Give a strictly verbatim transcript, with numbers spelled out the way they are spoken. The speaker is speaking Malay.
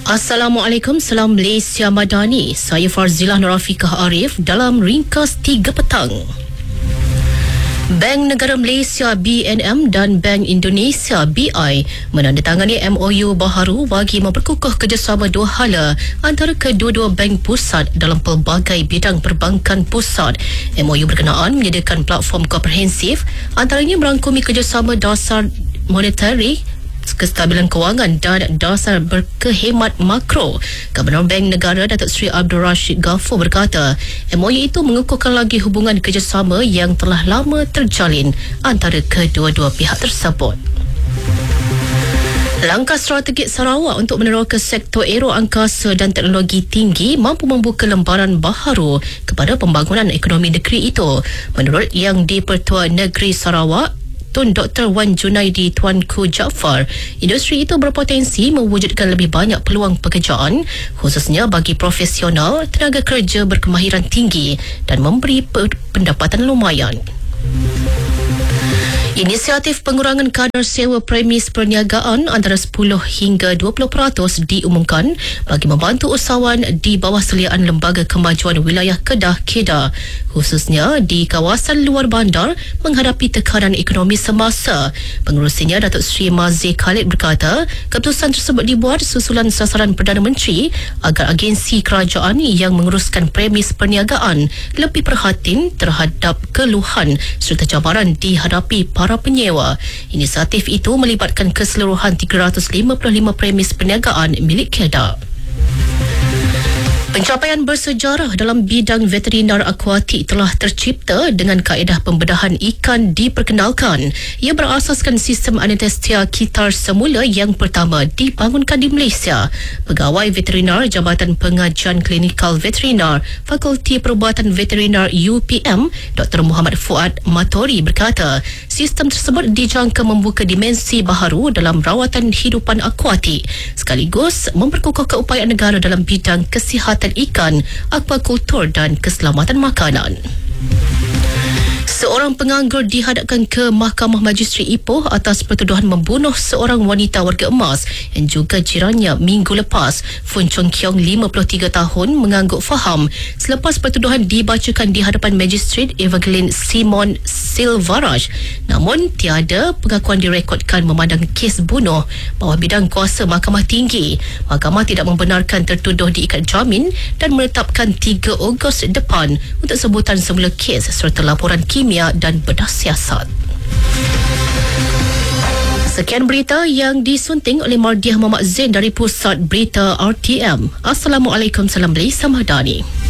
Assalamualaikum, salam Malaysia Madani. Saya Farzilah Nurafikah Arif dalam Ringkas tiga Petang. Bank Negara Malaysia B N M dan Bank Indonesia B I menandatangani M O U baharu bagi memperkukuh kerjasama dua hala antara kedua-dua bank pusat dalam pelbagai bidang perbankan pusat. M O U berkenaan menyediakan platform komprehensif antaranya merangkumi kerjasama dasar monetari, kestabilan kewangan dan dasar berkehemat makro. Gubernur Bank Negara Datuk Seri Abdul Rashid Ghafur berkata, M O U itu mengukuhkan lagi hubungan kerjasama yang telah lama terjalin antara kedua-dua pihak tersebut. Langkah strategik Sarawak untuk meneroka sektor aero angkasa dan teknologi tinggi mampu membuka lembaran baharu kepada pembangunan ekonomi negeri itu. Menurut Yang di-Pertua Negeri Sarawak, Tun Doktor Wan Junaidi Tuanku Jaafar, industri itu berpotensi mewujudkan lebih banyak peluang pekerjaan khususnya bagi profesional, tenaga kerja berkemahiran tinggi dan memberi pendapatan lumayan. Inisiatif pengurangan kadar sewa premis perniagaan antara sepuluh hingga dua puluh peratus diumumkan bagi membantu usahawan di bawah seliaan Lembaga Kemajuan Wilayah Kedah (KEDA), khususnya di kawasan luar bandar menghadapi tekanan ekonomi semasa. Pengerusinya Datuk Seri Mazzi Khalid berkata, keputusan tersebut dibuat susulan sasaran Perdana Menteri agar agensi kerajaan yang menguruskan premis perniagaan lebih perhatian terhadap keluhan serta cabaran dihadapi para penyewa. Inisiatif itu melibatkan keseluruhan tiga ratus lima puluh lima premis perniagaan milik KEDA. Pencapaian bersejarah dalam bidang veterinar akuatik telah tercipta dengan kaedah pembedahan ikan diperkenalkan. Ia berasaskan sistem anestezia kitar semula yang pertama dibangunkan di Malaysia. Pegawai veterinar Jabatan Pengajian Klinikal Veterinar Fakulti Perubatan Veterinar U P M, Doktor Muhammad Fuad Matori berkata, sistem tersebut dijangka membuka dimensi baharu dalam rawatan hidupan akuatik sekaligus memperkukuh keupayaan negara dalam bidang kesihatan ikan, akwakultur dan keselamatan makanan. Seorang penganggur dihadapkan ke Mahkamah Majisteri Ipoh atas pertuduhan membunuh seorang wanita warga emas yang juga jirannya minggu lepas. Fun Chong Kiong, lima puluh tiga tahun, mengangguk faham selepas pertuduhan dibacakan di hadapan Magistrate Evangeline Simon Silvaraj. Namun, tiada pengakuan direkodkan memandang kes bunuh bawah bidang kuasa Mahkamah Tinggi. Mahkamah tidak membenarkan tertuduh diikat jamin dan menetapkan tiga Ogos depan untuk sebutan semula kes serta laporan kimia dan bedah siasat. Sekian berita yang disunting oleh Mardiah Muhammad Zain dari Pusat Berita R T M. Assalamualaikum, salam Malaysia Madani.